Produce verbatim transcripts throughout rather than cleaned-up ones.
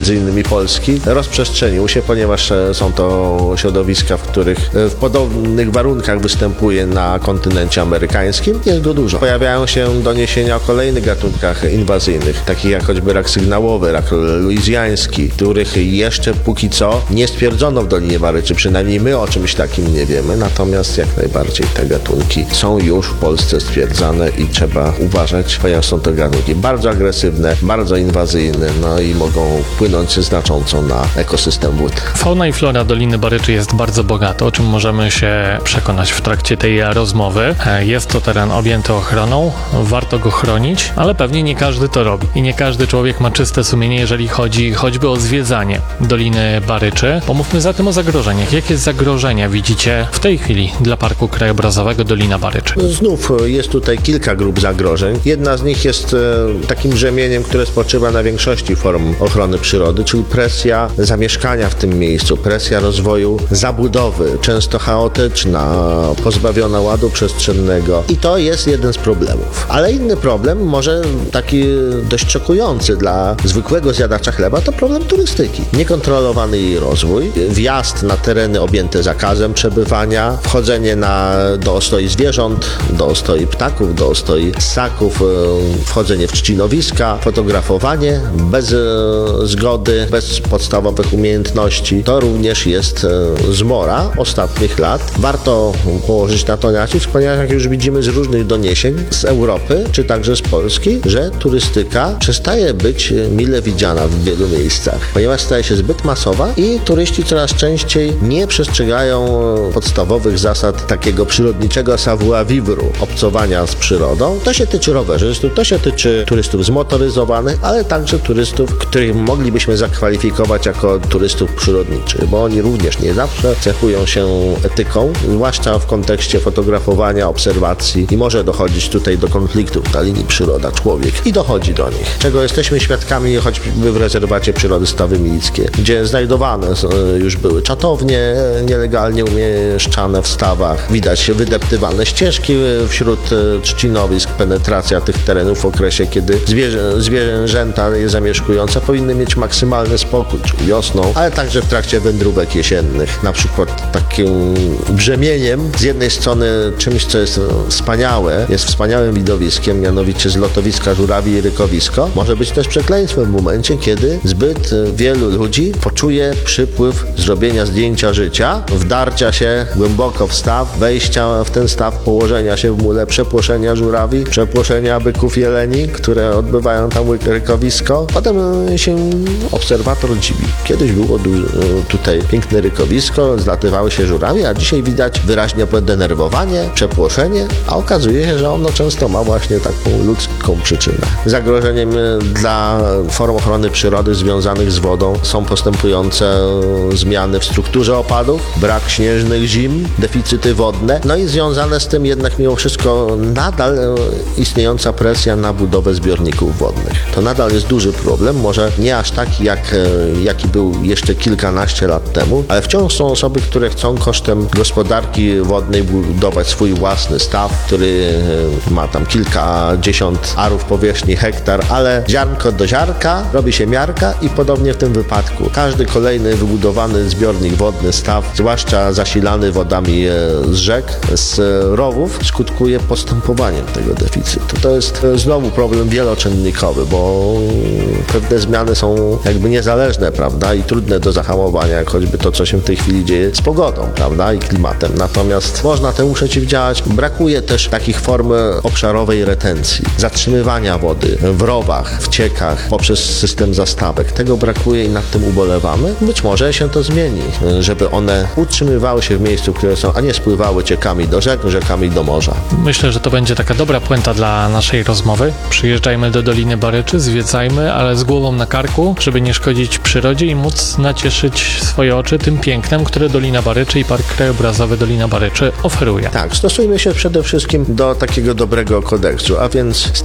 między innymi Polski, rozprzestrzenił się, ponieważ są to środowiska, w których w podobnych warunkach występuje na kontynencie amerykańskim. Jest go dużo. Pojawiają się doniesienia o kolejnych gatunkach inwazyjnych, takich jak choćby rak sygnałowy, rak luizjański, których jeszcze póki co nie stwierdzono w Dolinie Baryczy, przynajmniej my o czymś takim nie wiemy, natomiast jak najbardziej te gatunki są już w Polsce stwierdzane i trzeba uważać, ponieważ są to gatunki bardzo agresywne, bardzo inwazyjne, no i mogą wpłynąć znacząco na ekosystem wód. Fauna i flora Doliny Baryczy jest bardzo bogata, o czym możemy się przekonać w trakcie tej rozmowy. Jest to teren objęty ochroną, warto go chronić, ale pewnie nie każdy to robi i nie każdy człowiek ma czyste sumienie, jeżeli chodzi choćby o zwiedzanie Doliny Baryczy. Pomówmy zatem o zagrożeniach. Jakie zagrożenia widzicie w tej chwili dla Parku Krajobrazowego Dolina Baryczy? Znów jest tutaj kilka grup zagrożeń. Jedna z nich jest e, takim brzemieniem, które spoczywa na większości form ochrony przyrody, czyli presja zamieszkania w tym miejscu, presja rozwoju zabudowy, często chaotyczna, pozbawiona ładu przestrzennego. I to jest jeden z problemów. Ale inny problem, może taki dość szokujący dla zwykłego zjadacza chleba, to problem turystyki. Niekontrolowany jej rozwój, wjazd na tereny objęte zakazem przebywania, wchodzenie na, do ostoi zwierząt, do ostoi ptaków, do ostoi ssaków, wchodzenie w trzcinowiska, fotografowanie bez zgody, bez podstawowych umiejętności. To również jest zmora ostatnich lat. Warto położyć na to nacisk, ponieważ jak już widzimy z różnych doniesień z Europy, czy także z Polski, że turystyka przestaje być mile widziana w wielu miejscach, ponieważ staje się zbyt masowa i turyści coraz częściej nie przestrzegają podstawowych zasad takiego przyrodniczego savoir vivre, obcowania z przyrodą. To się tyczy rowerzystów, to się tyczy turystów zmotoryzowanych, ale także turystów, których moglibyśmy zakwalifikować jako turystów przyrodniczych, bo oni również nie zawsze cechują się etyką, zwłaszcza w kontekście fotografowania, obserwacji i może dochodzić tutaj do konfliktów na linii przyroda-człowiek i dochodzi do nich, czego jesteśmy świadkami choćby w rezerwacie przyrody Stawy Milickie, gdzie znajdowane już były czatownie nielegalnie umieszczane w stawach, widać wydeptywane ścieżki wśród trzcinowisk, penetracja tych terenów w okresie, kiedy zwierzę, zwierzęta je zamieszkujące powinny mieć maksymalny spokój, czyli wiosną, ale także w trakcie wędrówek jesiennych. Na przykład takim brzemieniem, z jednej strony czymś, co jest wspaniałe, jest wspaniałym widowiskiem, mianowicie zlotowiska żurawi i rykowisko, może być też przekleństwem w momencie, kiedy zbyt wielu ludzi poczuje przypływ zrobienia zdjęcia życia, wdarcia się głęboko w staw, wejścia w ten staw, położenia się w mule, przepłoszenia żurawi, przepłoszenia byków jeleni, które odbywają tam rykowisko. Potem się obserwator dziwi. Kiedyś było tutaj piękne rykowisko, zlatywały się żurawie, a dzisiaj widać wyraźnie podenerwowanie, przepłoszenie, a okazuje się, że ono często ma właśnie taką ludzką przyczynę. Zagrożeniem dla form ochrony przyrody związanych z wodą są postępujące zmiany w strukturze opadów, brak śnieżnych zim, deficyty wodne, no i związane z tym jednak mimo wszystko nadal istniejąca presja na budowę zbiorników wodnych. To nadal jest duży problem, może nie aż taki, jak, jaki był jeszcze kilkanaście lat temu, ale wciąż są osoby, które chcą kosztem gospodarki wodnej budować swój własny staw, który ma tam kilkadziesiąt arów powierzchni, hektar, ale ziarnko do ziarka robi się miarka i podobnie w tym wypadku. Każdy kolejny wybudowany zbiornik wodny, staw, zwłaszcza zasilany wodami z rzek, z rowów, skutkuje postępowaniem tego deficytu. To jest znowu problem wieloczynnikowy, bo pewne zmiany są jakby niezależne, prawda, i trudne do zahamowania, jak choćby to, co się w tej chwili dzieje z pogodą, prawda, i klimatem. Natomiast można temu przeciwdziałać. Brakuje też takich form obszarowej retencji, zatrzymywania wody w rowach, w ciekach, poprzez system zastawek. Tego brakuje i nad tym ubolewamy. Być może się to zmieni, żeby one utrzymywały się w miejscu, które są, a nie spływały ciekami do rzek, rzekami do morza. Myślę, że to będzie taka dobra puenta dla naszej rozmowy. Przyjeżdżajmy do Doliny Baryczy, zwiedzajmy, ale z głową na karku, żeby nie szkodzić przyrodzie i móc nacieszyć swoje oczy tym pięknem, które Dolina Baryczy i Park Krajobrazowy Dolina Baryczy oferuje. Tak, stosujmy się przede wszystkim do takiego dobrego kodeksu, a więc starajmy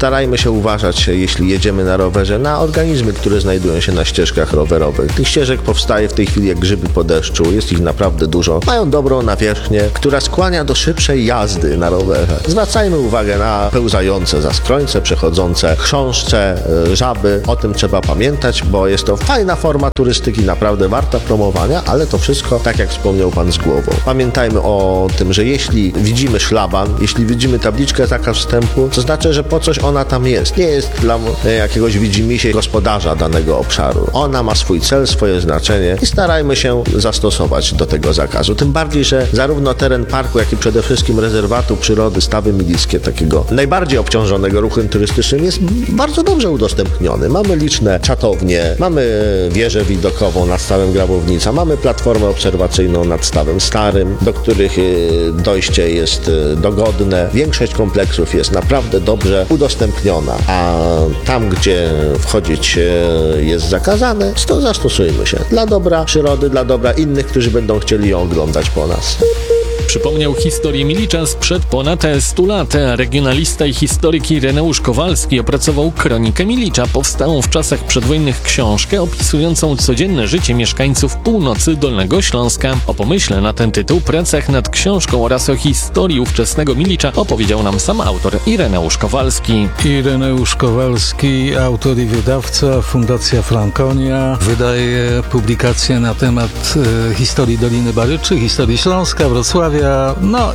starajmy się uważać, jeśli jedziemy na rowerze, na organizmy, które znajdują się na ścieżkach rowerowych. Tych ścieżek powstaje w tej chwili jak grzyby po deszczu, jest ich naprawdę dużo. Mają dobrą nawierzchnię, która skłania do szybszej jazdy na rowerze. Zwracajmy uwagę na pełzające zaskrońce, przechodzące chrząszcze, żaby. O tym trzeba pamiętać, bo jest to fajna forma turystyki, naprawdę warta promowania, ale to wszystko, tak jak wspomniał Pan, z głową. Pamiętajmy o tym, że jeśli widzimy szlaban, jeśli widzimy tabliczkę zakaz wstępu, to znaczy, że po coś ona tam jest. Nie jest dla jakiegoś widzimisię gospodarza danego obszaru. Ona ma swój cel, swoje znaczenie i starajmy się zastosować do tego zakazu. Tym bardziej, że zarówno teren parku, jak i przede wszystkim rezerwatu przyrody Stawy Milickie, takiego najbardziej obciążonego ruchem turystycznym, jest bardzo dobrze udostępniony. Mamy liczne czatownie, mamy wieżę widokową nad stawem Grabownica, mamy platformę obserwacyjną nad stawem Starym, do których dojście jest dogodne. Większość kompleksów jest naprawdę dobrze udostępniona, a tam, gdzie wchodzić jest zakazane, to zastosujmy się dla dobra przyrody, dla dobra innych, którzy będą chcieli ją oglądać po nas. Przypomniał historię Milicza sprzed ponad stu lat. Regionalista i historyk Ireneusz Kowalski opracował Kronikę Milicza, powstałą w czasach przedwojennych książkę opisującą codzienne życie mieszkańców północy Dolnego Śląska. O pomyśle na ten tytuł, pracach nad książką oraz o historii ówczesnego Milicza opowiedział nam sam autor Ireneusz Kowalski. Ireneusz Kowalski, autor i wydawca, Fundacja Frankonia, wydaje publikacje na temat e, historii Doliny Baryczy, historii Śląska, Wrocławia, no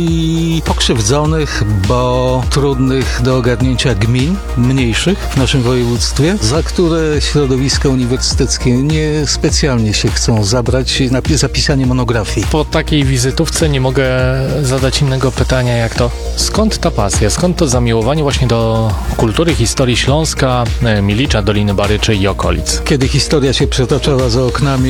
i pokrzywdzonych, bo trudnych do ogarnięcia gmin mniejszych w naszym województwie, za które środowiska uniwersyteckie nie specjalnie się chcą zabrać na zapisanie monografii. Po takiej wizytówce nie mogę zadać innego pytania jak to, skąd ta pasja, skąd to zamiłowanie właśnie do kultury, historii Śląska, Milicza, Doliny Baryczy i okolic? Kiedy historia się przetaczała za oknami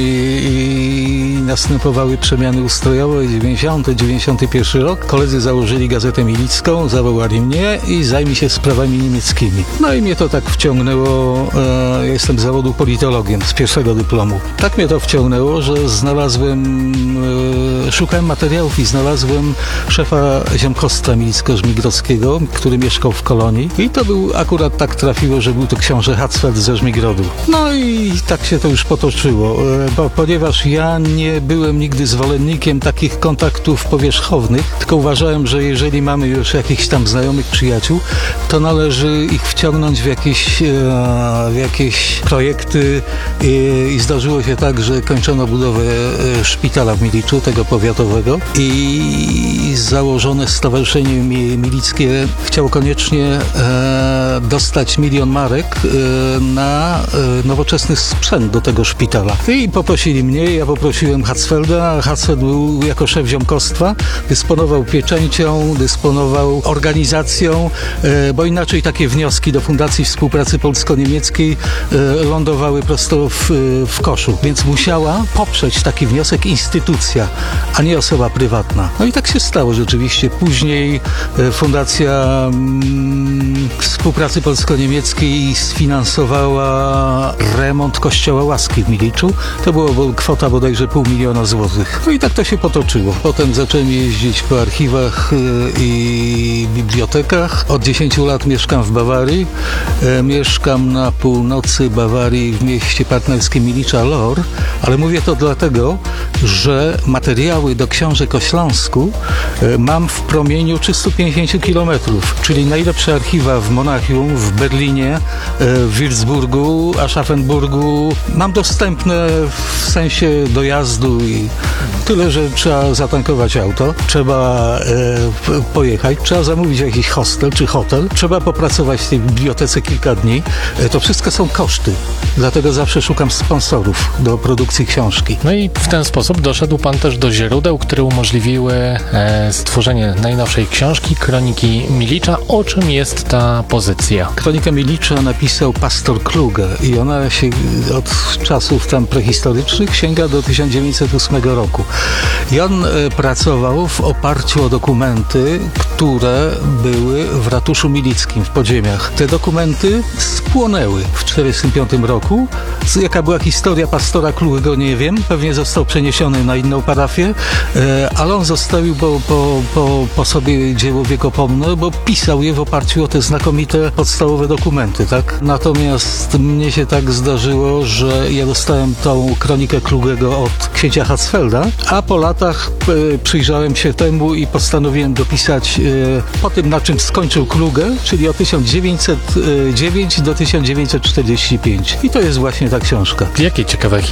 i następowały przemiany ustrojowe, dziewięćdziesiąty, dziewięćdziesiąty pierwszy rok, koledzy założyli Gazetę Milicką, zawołali mnie i zajmij się sprawami niemieckimi. No i mnie to tak wciągnęło, e, jestem z zawodu politologiem, z pierwszego dyplomu. Tak mnie to wciągnęło, że znalazłem, e, szukałem materiałów i znalazłem szefa ziemkostwa milicko-żmigrodzkiego, który mieszkał w Kolonii i to był, akurat tak trafiło, że był to książę Hatzfeld ze Żmigrodu. No i tak się to już potoczyło, e, bo, ponieważ ja nie byłem nigdy zwolennikiem takich kontaktów powierzchownych, tylko uważałem, że jeżeli mamy już jakichś tam znajomych, przyjaciół, to należy ich wciągnąć w jakieś, e, w jakieś projekty i, i zdarzyło się tak, że kończono budowę e, szpitala w Miliczu, tego powiatowego i założone Stowarzyszenie Milickie chciało koniecznie e, dostać milion marek e, na e, nowoczesny sprzęt do tego szpitala. I poprosili mnie, ja poprosiłem Hatzfelda, Hatzfeld był jako szef ziomkostwa, dysponował pieczęcią, dysponował organizacją, e, bo inaczej takie wnioski do Fundacji Współpracy Polsko-Niemieckiej e, lądowały prosto w, w koszu, więc musiała poprzeć taki wniosek instytucja, a nie osoba prywatna. No i tak się stało rzeczywiście. Później e, Fundacja mm, Współpracy Polsko-Niemieckiej sfinansowała remont Kościoła Łaski w Miliczu. To była kwota bodajże pół miliona złotych. No i tak to się potoczyło. Potem zacząłem jeździć po archiwach i bibliotekach. Od dziesięciu lat mieszkam w Bawarii. Mieszkam na północy Bawarii w mieście partnerskim Milicza-Lor, ale mówię to dlatego, że materiały do książek o Śląsku mam w promieniu trzystu pięćdziesięciu kilometrów, czyli najlepsze archiwa w Monachium, w Berlinie, w Würzburgu, Aschaffenburgu. Mam dostępne w sensie dojazdu i tyle, że trzeba zatankować auto, trzeba e, pojechać, trzeba zamówić jakiś hostel czy hotel, trzeba popracować w tej bibliotece kilka dni. E, to wszystko są koszty, dlatego zawsze szukam sponsorów do produkcji książki. No i w ten sposób doszedł Pan też do źródeł, które umożliwiły e, stworzenie najnowszej książki, Kroniki Milicza. O czym jest ta pozycja? Kronikę Milicza napisał pastor Kluge i ona się od czasów tam prehistorycznych sięga do tysiąc dziewięćset ósmego roku. I on e, pracował w oparciu o dokumenty, które były w ratuszu milickim w podziemiach. Te dokumenty spłonęły w tysiąc dziewięćset czterdziestym piątym roku. Jaka była historia pastora Klugego, nie wiem. Pewnie został przeniesiony na inną parafię, e, ale on zostawił po, po, po, po sobie dzieło wiekopomne, bo pisał je w oparciu o te znakomite podstawowe dokumenty, tak? Natomiast mnie się tak zdarzyło, że ja dostałem tą kronikę Klugego od księcia Hatzfelda, a po latach e, przyjrzałem się temu i postanowiłem dopisać e, po tym, na czym skończył Kluge, czyli od tysiąc dziewięćset dziewięć do tysiąc dziewięćset czterdzieści pięć. I to jest właśnie ta książka. Jakie ciekawe